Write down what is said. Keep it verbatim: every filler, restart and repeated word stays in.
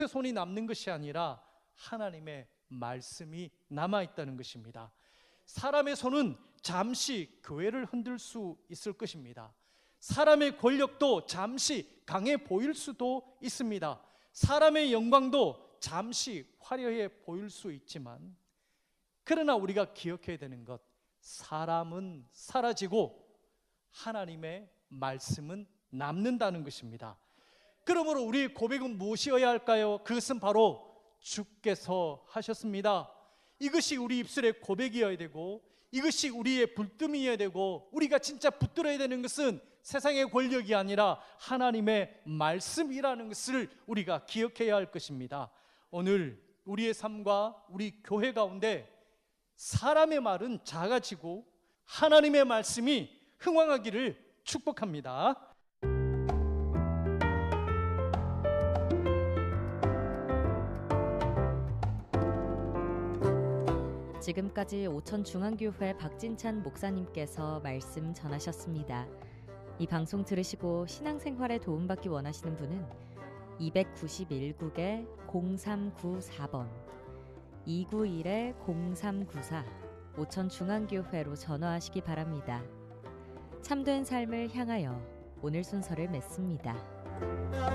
손이 남는 것이 아니라 하나님의 말씀이 남아있다는 것입니다. 사람의 손은 잠시 교회를 흔들 수 있을 것입니다. 사람의 권력도 잠시 강해 보일 수도 있습니다. 사람의 영광도 잠시 화려해 보일 수 있지만, 그러나 우리가 기억해야 되는 것, 사람은 사라지고 하나님의 말씀은 남는다는 것입니다. 그러므로 우리의 고백은 무엇이어야 할까요? 그것은 바로 주께서 하셨습니다. 이것이 우리 입술의 고백이어야 되고, 이것이 우리의 불뜸이어야 되고, 우리가 진짜 붙들어야 되는 것은 세상의 권력이 아니라 하나님의 말씀이라는 것을 우리가 기억해야 할 것입니다. 오늘 우리의 삶과 우리 교회 가운데 사람의 말은 작아지고 하나님의 말씀이 흥왕하기를 축복합니다. 지금까지 오천중앙교회 박진찬 목사님께서 말씀 전하셨습니다. 이 방송 들으시고 신앙생활에 도움받기 원하시는 분은 이백구십일 국에 공삼구사 번, 이구일 공삼구사 오천중앙교회로 전화하시기 바랍니다. 참된 삶을 향하여 오늘 순서를 맺습니다.